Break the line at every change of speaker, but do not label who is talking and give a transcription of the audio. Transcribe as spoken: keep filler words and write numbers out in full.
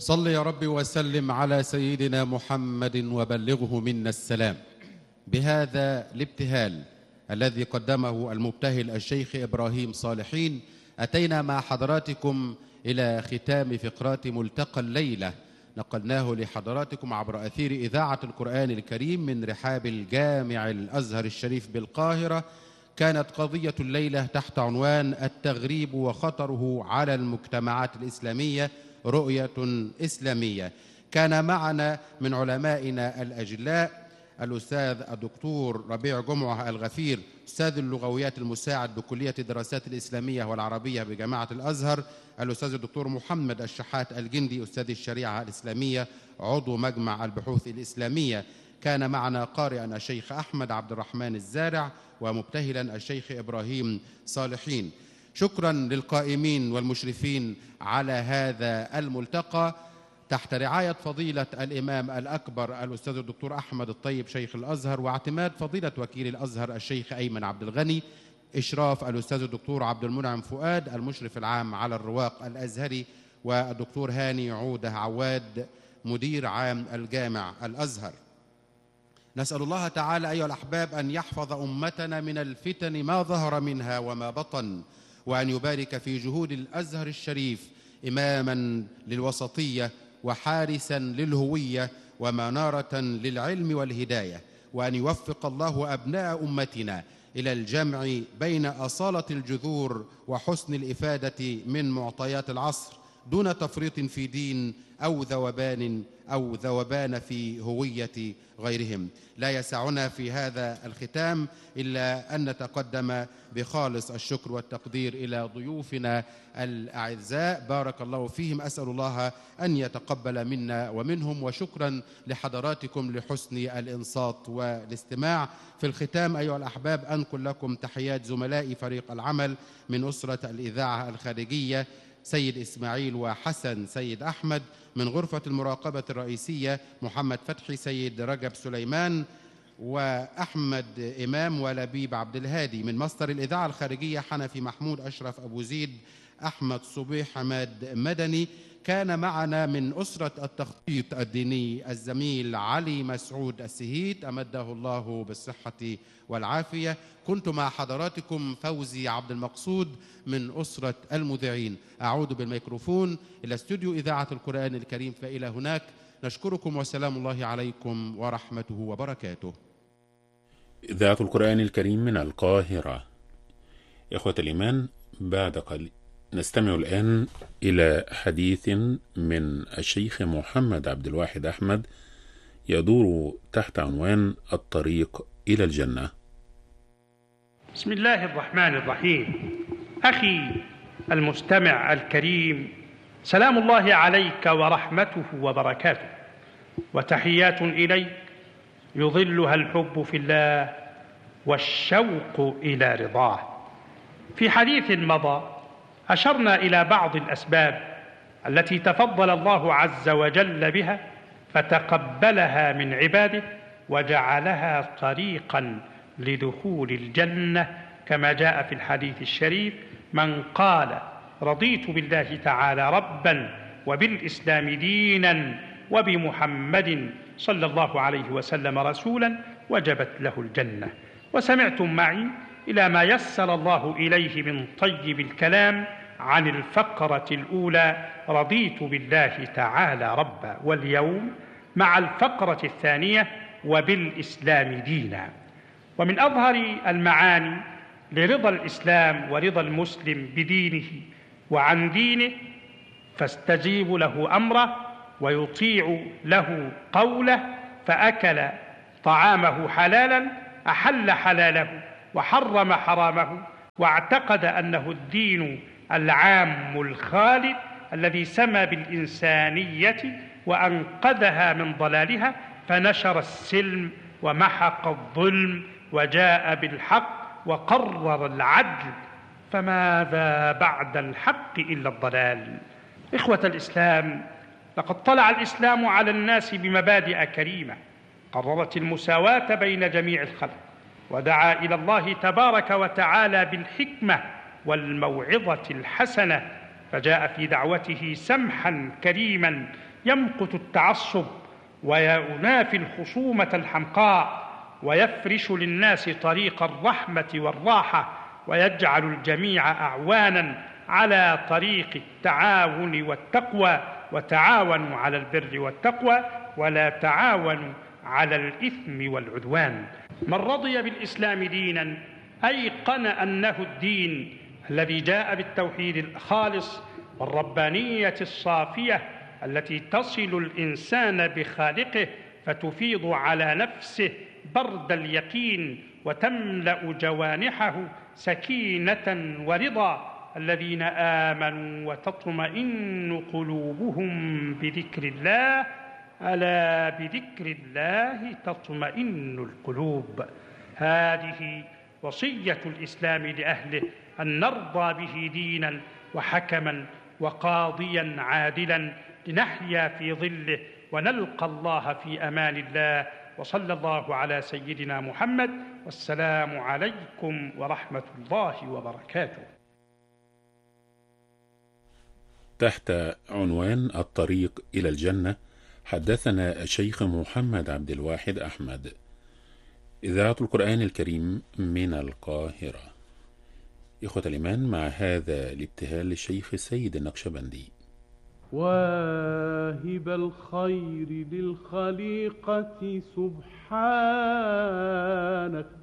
صل يا رب وسلم على سيدنا محمد وبلغه منا السلام. بهذا الابتهال الذي قدمه المبتهل الشيخ إبراهيم صالحين، أتينا مع حضراتكم إلى ختام فقرات ملتقى الليلة، نقلناه لحضراتكم عبر أثير إذاعة القرآن الكريم من رحاب الجامع الأزهر الشريف بالقاهرة. كانت قضية الليلة تحت عنوان التغريب وخطره على المجتمعات الإسلامية، رؤية إسلامية. كان معنا من علمائنا الأجلاء الأستاذ الدكتور ربيع جمعة الغفير، أستاذ اللغويات المساعد بكلية الدراسات الإسلامية والعربية بجامعة الأزهر، الأستاذ الدكتور محمد الشحات الجندي، أستاذ الشريعة الإسلامية، عضو مجمع البحوث الإسلامية. كان معنا قارئا الشيخ أحمد عبد الرحمن الزارع، ومبتهلا الشيخ إبراهيم صالحين. شكرا للقائمين والمشرفين على هذا الملتقى تحت رعاية فضيلة الإمام الأكبر الأستاذ الدكتور أحمد الطيب شيخ الأزهر، واعتماد فضيلة وكيل الأزهر الشيخ أيمن عبد الغني، إشراف الأستاذ الدكتور عبد المنعم فؤاد المشرف العام على الرواق الأزهري، والدكتور هاني عودة عواد مدير عام الجامع الأزهر. نسأل الله تعالى أيها الأحباب أن يحفظ أمتنا من الفتن ما ظهر منها وما بطن، وأن يبارك في جهود الأزهر الشريف إماما للوسطية وحارسا للهوية ومنارة للعلم والهداية، وأن يوفق الله أبناء أمتنا إلى الجمع بين أصالة الجذور وحسن الإفادة من معطيات العصر، دون تفريط في دين أو ذوبان أو ذوبان في هوية غيرهم. لا يسعنا في هذا الختام إلا أن نتقدم بخالص الشكر والتقدير إلى ضيوفنا الأعزاء، بارك الله فيهم. أسأل الله أن يتقبل منا ومنهم، وشكرا لحضراتكم لحسن الإنصات والاستماع. في الختام أيها الأحباب أنقل لكم تحيات زملائي فريق العمل من أسرة الإذاعة الخارجية، سيد إسماعيل وحسن سيد أحمد، من غرفة المراقبة الرئيسية محمد فتحي سيد رجب سليمان وأحمد إمام ولبيب عبد الهادي، من مصدر الإذاعة الخارجية حنفي محمود أشرف أبو زيد أحمد صبيح حماد مدني. كان معنا من أسرة التخطيط الديني الزميل علي مسعود السهيت أمده الله بالصحة والعافية. كنت مع حضراتكم فوزي عبد المقصود من أسرة المذيعين. أعود بالميكروفون إلى استوديو إذاعة القرآن الكريم، فإلى هناك نشكركم وسلام الله عليكم ورحمته وبركاته.
إذاعة القرآن الكريم من القاهرة. إخوة الإيمان، بعد قليل نستمع الآن إلى حديث من الشيخ محمد عبد الواحد أحمد يدور تحت عنوان الطريق إلى الجنة.
بسم الله الرحمن الرحيم. أخي المستمع الكريم، سلام الله عليك ورحمته وبركاته، وتحيات إليك يظلها الحب في الله والشوق إلى رضاه. في حديث مضى أشرنا إلى بعض الأسباب التي تفضل الله عز وجل بها فتقبلها من عباده وجعلها طريقا لدخول الجنة، كما جاء في الحديث الشريف: من قال رضيت بالله تعالى ربا وبالإسلام دينا وبمحمد صلى الله عليه وسلم رسولا وجبت له الجنة. وسمعتم معي إلى ما يسر الله إليه من طيب الكلام عن الفقرة الأولى رضيت بالله تعالى ربا، واليوم مع الفقرة الثانية وبالإسلام دينا. ومن أظهر المعاني لرضا الإسلام ورضا المسلم بدينه وعن دينه فاستجيب له أمره ويطيع له قوله، فأكل طعامه حلالا أحل حلاله وحرم حرامه، واعتقد أنه الدين العام الخالد الذي سمى بالإنسانية وأنقذها من ضلالها، فنشر السلم ومحق الظلم وجاء بالحق وقرر العدل، فماذا بعد الحق إلا الضلال؟ إخوة الإسلام، لقد طلع الإسلام على الناس بمبادئ كريمة قررت المساواة بين جميع الخلق، ودعا إلى الله تبارك وتعالى بالحكمة والموعظة الحسنة، فجاء في دعوته سمحا كريما يمقت التعصب وينافي الخصومة الحمقاء، ويفرش للناس طريق الرحمة والراحة، ويجعل الجميع أعوانا على طريق التعاون والتقوى. وتعاونوا على البر والتقوى ولا تعاونوا على الإثم والعدوان. من رضي بالإسلام دينا أيقن أنه الدين الذي جاء بالتوحيد الخالص والربانية الصافية التي تصل الإنسان بخالقه فتفيض على نفسه برد اليقين وتملأ جوانحه سكينة ورضا. الذين آمنوا وتطمئن قلوبهم بذكر الله، ألا بذكر الله تطمئن القلوب. هذه وصية الإسلام لأهله، أن نرضى به دينا وحكما وقاضيا عادلا، لنحيا في ظله ونلقى الله في أمان الله. وصلى الله على سيدنا محمد، والسلام عليكم ورحمة الله وبركاته.
تحت عنوان الطريق إلى الجنة حدثنا الشيخ محمد عبد الواحد أحمد. إذاعة القرآن الكريم من القاهرة. إخوة الإيمان، مع هذا الابتهال للشيخ السيد النقشبندي.
واهب الخير للخليقة سبحانك،